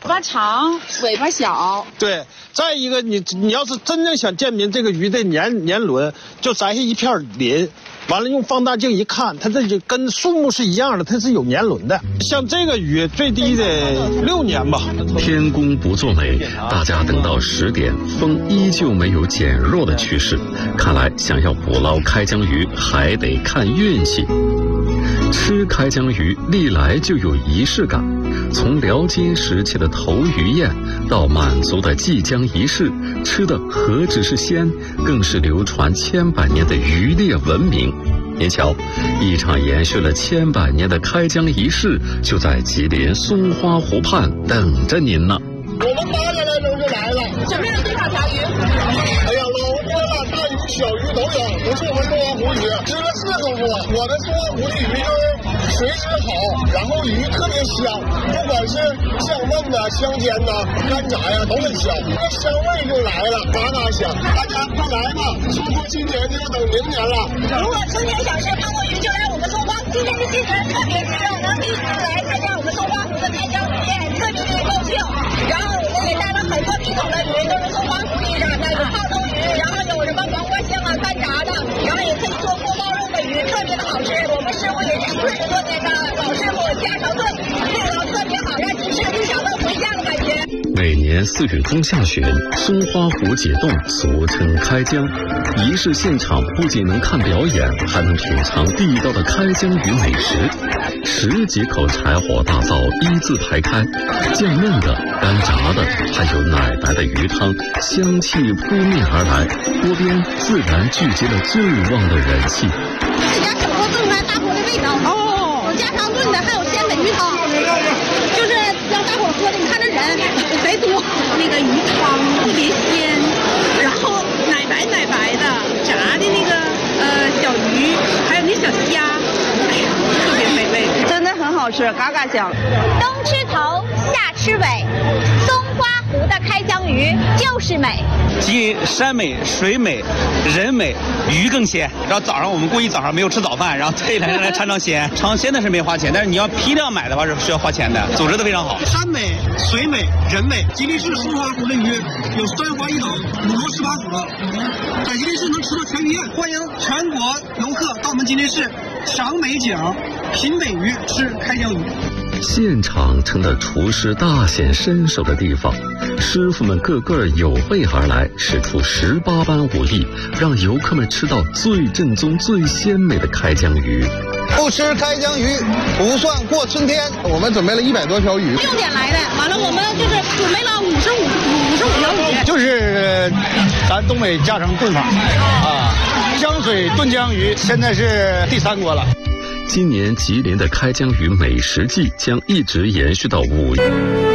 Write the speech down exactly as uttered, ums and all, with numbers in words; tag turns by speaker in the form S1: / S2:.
S1: 巴长，尾巴小。
S2: 对，再一个，你你要是真正想鉴别这个鱼的年年轮，就摘下一片鳞。完了，用放大镜一看，它这就跟树木是一样的，它是有年轮的。像这个鱼，最低得六年吧。
S3: 天公不作美，大家等到十点，风依旧没有减弱的趋势，看来想要捕捞开江鱼，还得看运气。吃开江鱼历来就有仪式感，从辽金时期的投鱼宴到满族的祭江仪式，吃的何止是鲜，更是流传千百年的渔猎文明。您瞧，一场延续了千百年的开江仪式就在吉林松花湖畔等着您呢。
S4: 我们八点来钟就来了，
S1: 准备了多少条鱼？
S4: 哎呀，老多了，大鱼小鱼都有，不是我们松花湖鱼，吃了四种多。我的松花湖的鱼就是水质好，然后鱼特别香，不管是香焖的、香煎的、干炸呀，都很香，这香味就来了，嘎嘎香。大家快来吧，错过今年就要等明年了。
S1: 如果春天想吃泡沫鱼，就来我们松花湖，今天的新人特别激动，能第一次来参加我们松花湖的开江渔宴，特别特别高兴。然后我们也带了很多品种的鱼，都是松花湖里的，有泡豆鱼，然后有什么黄瓜香啊、干炸的，然后也可以做锅包肉的鱼，特别的好吃。我们师傅也是四十多年的老师傅，家常炖，味道特别好，让你吃就想到回家的感觉。
S3: 每年四月中下旬，松花湖解冻，俗称开江。仪式现场不仅能看表演，还能品尝地道的开江鱼美食。十几口柴火大灶一字排开，酱焖的、干炸的，还有奶白的鱼汤，香气扑面而来，锅边自然聚集了最旺的人气。
S5: 自家手工炖出来大锅的味道哦，有家常炖的，还有鲜的鱼汤，就是让大伙喝的。你看这人贼多，那个鱼汤特别鲜，然后奶白奶白的，炸的那个呃小鱼，还有那小虾，哎呀，特别美味，
S1: 真的很好吃，嘎嘎香。
S6: 冬吃头，夏吃尾，松花湖的开江鱼就是美。
S7: 吉林山美、水美、人美，鱼更鲜。然后早上我们故意早上没有吃早饭，然后特意来来尝尝鲜。尝鲜的是没花钱，但是你要批量买的话是需要花钱的。组织的非常好。
S4: 山美、水美、人美。吉林市松花湖的鱼有三花一岛、五罗十八府，在吉林市能吃到全鱼宴。欢迎全国游客到我们吉林市赏美景、品美鱼、吃开江鱼。
S3: 现场成了厨师大显身手的地方，师傅们个个有备而来，使出十八般武艺，让游客们吃到最正宗、最鲜美的开江鱼。
S8: 不吃开江鱼不算过春天。我们准备了一百多条鱼，
S5: 六点来的，完了我们就是准备了五十五五十五条鱼，
S2: 就是咱东北家常炖法啊，江水炖江鱼，现在是第三锅了。
S3: 今年吉林的开江鱼美食季将一直延续到五月。